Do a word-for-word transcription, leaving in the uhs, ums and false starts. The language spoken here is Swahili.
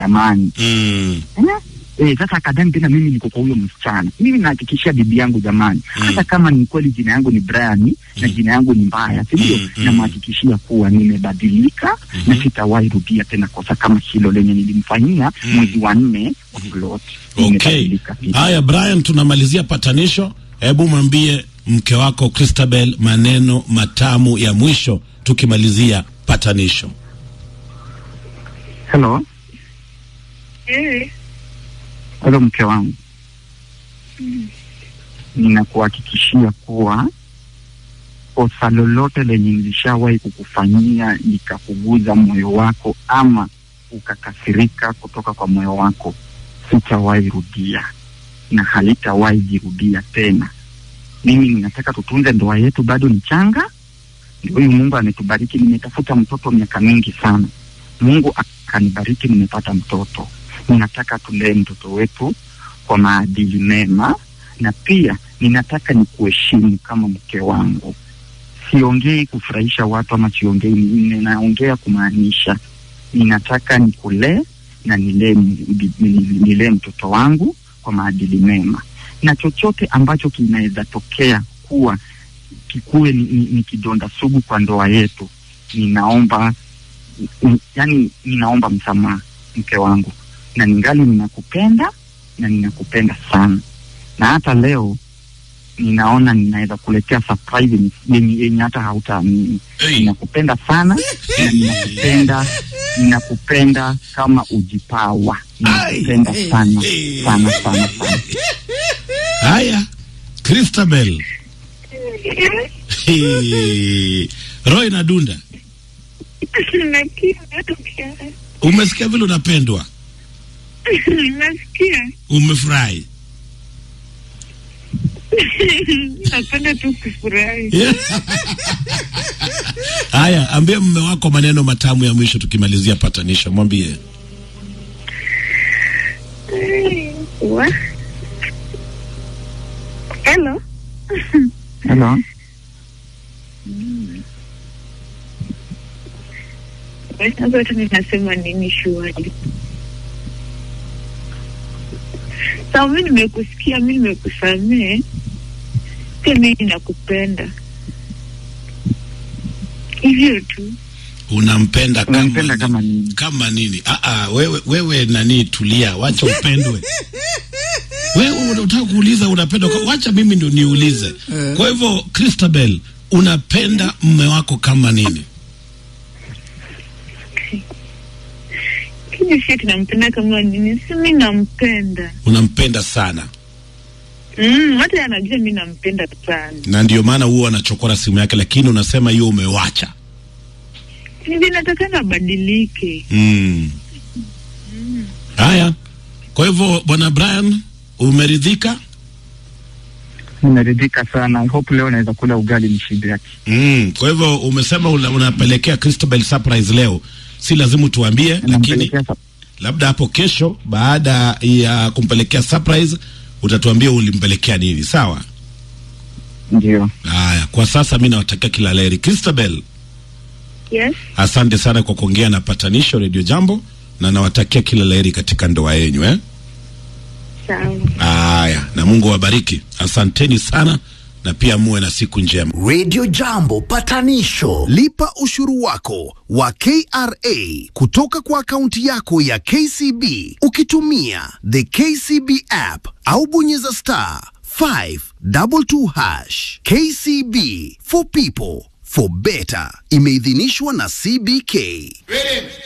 jamani. Mm. Eh, sasa kadani tena mimi niko kwa huyo msichana. Mimi nahakikishia bibi yangu jamani. Mm. Hata kama ni kweli jina yangu ni Brian mm. na jina yangu ni mbaya, sio? Mm. Na mahakikishia kuwa nimebadilika mm. na sitawahi rudia tena kosa kama hilo lenye nilimfanyia mm. mwezi wa nne wa plot. Okay. Haya Brian, tunamalizia patanisho. Hebu mwambie mke wako Christabel maneno matamu ya mwisho tukimalizia patanisho. Hello. Eh. Hello mke wangu. Mm. Ninakuhakikishia kuwa kosa lolote lenye nilishawahi kukufanyia nikakuguza moyo wako ama ukakasirika kutoka kwa moyo wako, sitawahi rudia na halitawahi jirudia tena. Mimi ninataka tutunze ndoa yetu, bado ni changa. Ndio Mungu ametubariki, nimetafuta mtoto miaka mingi sana. Mungu akanibariki, nimepata mtoto. Ninataka tulee mtoto wetu kwa maadili mema, na pia ninataka nikuheshimu kama mke wangu. Siongei kufurahisha watu ama siongei, ninaongea kumaanisha. Ninataka nikule na nile nile mtoto wangu kwa maadili mema, na chochote ambacho kinaweza tokea kuwa kikuwe ni, ni, ni kidonda sugu kwa ndoa yetu, ninaomba ni, yani ninaomba msamaha mke wangu, na ningali ninakupenda na ninakupenda sana. Na hata leo ninaona ninaweza kuletea surprise yenye yenye hata hautaamini. Hey. Ninakupenda sana na ninakupenda ninakupenda kama ujipawa. Ninakupenda hey. sana hey. sana sana sana. Haya Christabel. Hey. Roy na Dunda. Umesikia vile unapendwa? Nasikia. Umefurahi? Napenda tu kufurahi. Haya, ambia mume wako maneno matamu ya mwisho tukimalizia patanisho, mwambie. What? Hello. Hello. Sasa tunasema nini shwari? Sawa, mimi nimekusikia, mimi nimekusamea. Pia mimi nakupenda. Hivyo tu. Unampenda kama unampenda kama nini? Kama nini? Ah ah, wewe wewe nani, tulia, wacha upendwe. Wewe unataka kuuliza unapenda, wacha mimi ndio niulize. Kwa hivyo Christabel, unapenda mume wako kama nini? Kini shit nampenda kama nini? Si mimi nampenda. Unampenda sana. Mm, hata anajua mimi nampenda sana. Na ndio maana huwa anachokora simu yake, lakini unasema hiyo umewacha. Ndio nataka nabadilike. Mm. Mm. Haya. Kwa hivyo bwana Brian, umeridhika? Nimeridhika sana. I hope leo naweza kula ugali mshibe yake. Mm. Kwa hivyo umesema una, unapelekea Christabel surprise leo. Si lazima tuambie, lakini labda hapo kesho baada ya kumpelekea surprise utatuambia ulimpelekea nini, sawa? Ndio. Haya, kwa sasa mimi nawatakia kila laheri. Christabel. Yes. Asante sana kwa kuongea na Patanisho Radio Jambo, na nawatakia kila laheri katika ndoa yenu eh. Sawa. Haya, na Mungu awabariki. Asanteni sana na pia muwe na siku njema. Radio Jambo Patanisho. Lipa ushuru wako wa K R A kutoka kwa akaunti yako ya K C B ukitumia the K C B app au bonyeza star five two two hash. K C B, for people, for better. Imeidhinishwa na C B K. Ready.